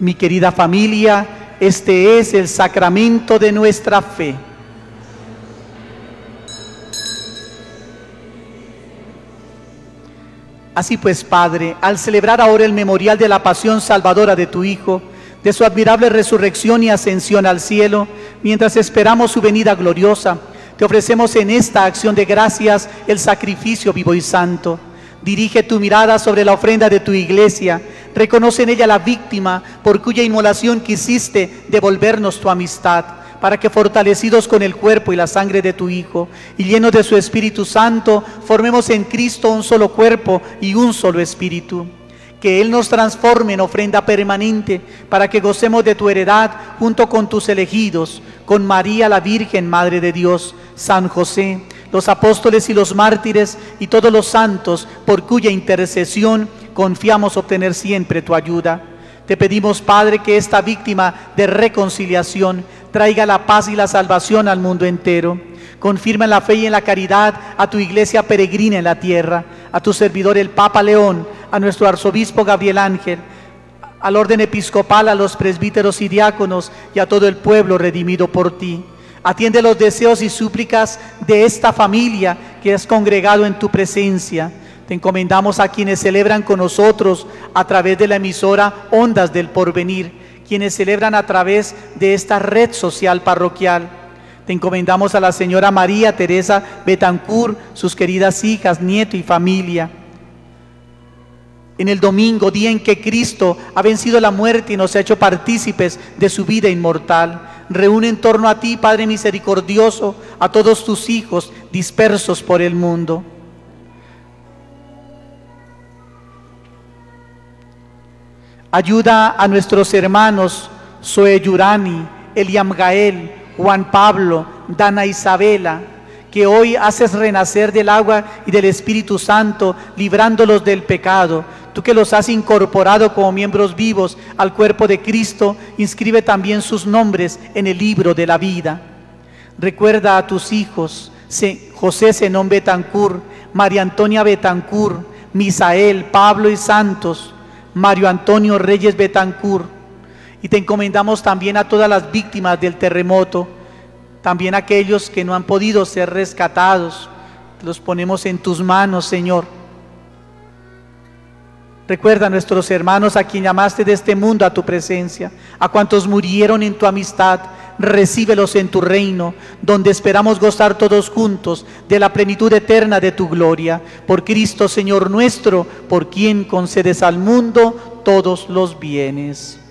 Mi querida familia, este es el sacramento de nuestra fe. Así pues, Padre, al celebrar ahora el memorial de la pasión salvadora de tu Hijo, de su admirable resurrección y ascensión al cielo, mientras esperamos su venida gloriosa, te ofrecemos en esta acción de gracias el sacrificio vivo y santo. Dirige tu mirada sobre la ofrenda de tu iglesia, reconoce en ella la víctima por cuya inmolación quisiste devolvernos tu amistad, para que fortalecidos con el cuerpo y la sangre de tu Hijo y llenos de su Espíritu Santo, formemos en Cristo un solo cuerpo y un solo espíritu. Que Él nos transforme en ofrenda permanente, para que gocemos de tu heredad junto con tus elegidos, con María la Virgen, Madre de Dios, San José, los apóstoles y los mártires y todos los santos, por cuya intercesión confiamos obtener siempre tu ayuda. Te pedimos, Padre, que esta víctima de reconciliación traiga la paz y la salvación al mundo entero. Confirma en la fe y en la caridad a tu iglesia peregrina en la tierra, a tu servidor el Papa León, a nuestro arzobispo Gabriel Ángel, al orden episcopal, a los presbíteros y diáconos y a todo el pueblo redimido por ti. Atiende los deseos y súplicas de esta familia que has congregado en tu presencia. Te encomendamos a quienes celebran con nosotros a través de la emisora Ondas del Porvenir, quienes celebran a través de esta red social parroquial. Te encomendamos a la señora María Teresa Betancourt, sus queridas hijas, nieto y familia. En el domingo, día en que Cristo ha vencido la muerte y nos ha hecho partícipes de su vida inmortal, reúne en torno a ti, Padre misericordioso, a todos tus hijos dispersos por el mundo. Ayuda a nuestros hermanos Zoe Yurani, Eliam Gael, Juan Pablo, Dana Isabela, que hoy haces renacer del agua y del Espíritu Santo, librándolos del pecado. Tú que los has incorporado como miembros vivos al cuerpo de Cristo, inscribe también sus nombres en el libro de la vida. Recuerda a tus hijos, José Zenón Betancourt, María Antonia Betancourt, Misael, Pablo y Santos, Mario Antonio Reyes Betancourt. Y te encomendamos también a todas las víctimas del terremoto, también aquellos que no han podido ser rescatados. Los ponemos en tus manos, Señor. Recuerda a nuestros hermanos a quien llamaste de este mundo a tu presencia, a cuantos murieron en tu amistad. Recíbelos en tu reino, donde esperamos gozar todos juntos de la plenitud eterna de tu gloria. Por Cristo, Señor nuestro, por quien concedes al mundo todos los bienes.